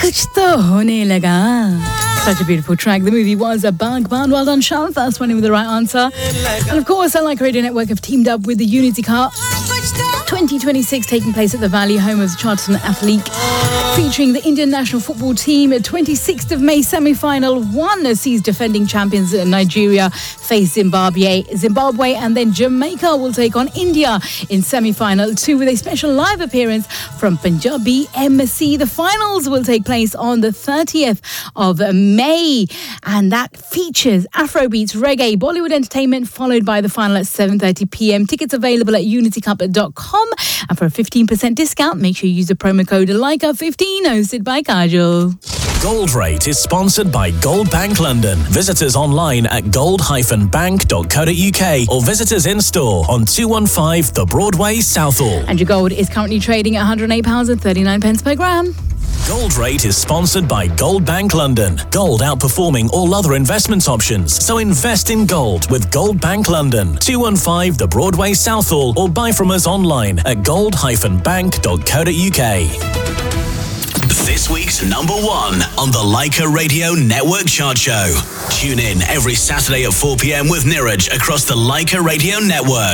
कुछ तो होने लगा. Such a beautiful track. The movie was a Bagban. Well done, Shan. First one in with the right answer. And of course, Unlike Radio Network have teamed up with the Unity Cup 2026 taking place at the Valley, home of the Charlton Athlete, featuring the Indian national football team. 26th of May semi-final 1 sees defending champions Nigeria face Zimbabwe, and then Jamaica will take on India in semi-final 2 with a special live appearance from Punjabi MC. The finals will take place on the 30th of May, and that features Afrobeats, reggae, Bollywood entertainment, followed by the final at 7:30 p.m. Tickets available at unitycup.com, and for a 15% discount, make sure you use the promo code LIKA15, hosted by Kajol. Gold Rate is sponsored by Gold Bank London. Visit us online at gold-bank.co.uk or visit us in store on 215 The Broadway, Southall. And your gold is currently trading at £108.39 per gram. Gold Rate is sponsored by Gold Bank London. Gold outperforming all other investment options. So invest in gold with Gold Bank London. 215 The Broadway, Southall, or buy from us online at gold-bank.co.uk. This week's number 1 on the Leica Radio Network Chart Show. Tune in every Saturday at 4 p.m. with Niraj across the Leica Radio Network.